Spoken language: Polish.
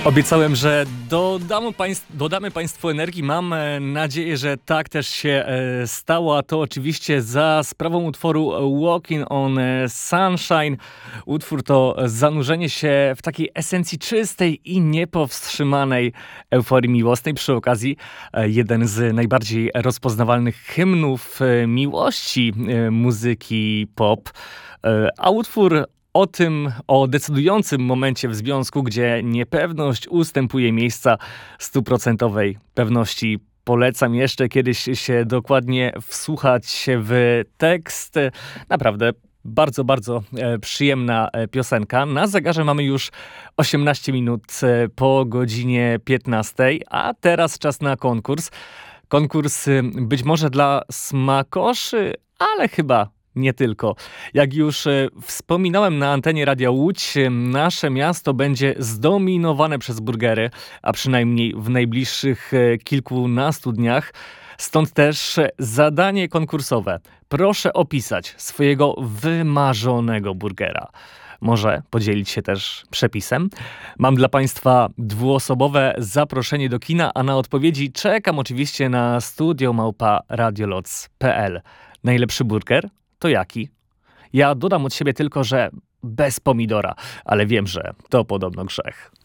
Obiecałem, że dodamy Państwu energii. Mam nadzieję, że tak też się stało. A to oczywiście za sprawą utworu Walking on Sunshine. Utwór to zanurzenie się w takiej esencji czystej i niepowstrzymanej euforii miłosnej. Przy okazji jeden z najbardziej rozpoznawalnych hymnów miłości muzyki pop. A utwór o decydującym momencie w związku, gdzie niepewność ustępuje miejsca stuprocentowej pewności. Polecam jeszcze kiedyś się dokładnie wsłuchać w tekst. Naprawdę bardzo, bardzo przyjemna piosenka. Na zegarze mamy już 18 minut po godzinie 15, a teraz czas na konkurs. Konkurs być może dla smakoszy, ale chyba nie tylko. Jak już wspominałem na antenie Radia Łódź, nasze miasto będzie zdominowane przez burgery, a przynajmniej w najbliższych kilkunastu dniach. Stąd też zadanie konkursowe. Proszę opisać swojego wymarzonego burgera. Może podzielić się też przepisem. Mam dla Państwa dwuosobowe zaproszenie do kina, a na odpowiedzi czekam oczywiście na studio@radioloc.pl. Najlepszy burger? To jaki? Ja dodam od siebie tylko, że bez pomidora, ale wiem, że to podobno grzech.